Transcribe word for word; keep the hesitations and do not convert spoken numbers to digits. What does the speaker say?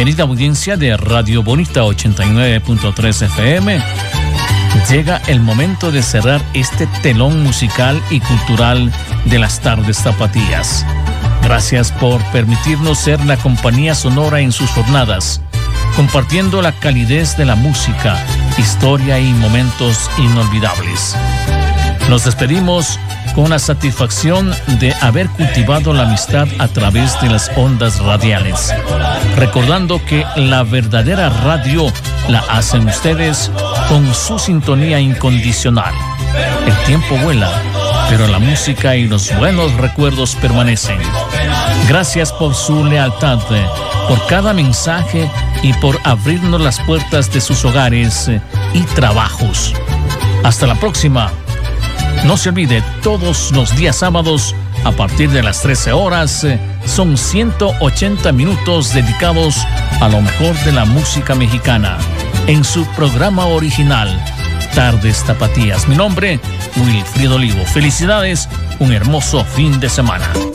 Querida audiencia de Radio Bonita ochenta y nueve punto tres F M, llega el momento de cerrar este telón musical y cultural de las tardes tapatías. Gracias por permitirnos ser la compañía sonora en sus jornadas, compartiendo la calidez de la música, historia y momentos inolvidables. Nos despedimos con la satisfacción de haber cultivado la amistad a través de las ondas radiales, recordando que la verdadera radio la hacen ustedes con su sintonía incondicional. El tiempo vuela, pero la música y los buenos recuerdos permanecen. Gracias por su lealtad, por cada mensaje y por abrirnos las puertas de sus hogares y trabajos. Hasta la próxima. No se olvide, todos los días sábados, a partir de las trece horas, son ciento ochenta minutos dedicados a lo mejor de la música mexicana, en su programa original, Tardes Tapatías. Mi nombre, Wilfrido Olivo. Felicidades, un hermoso fin de semana.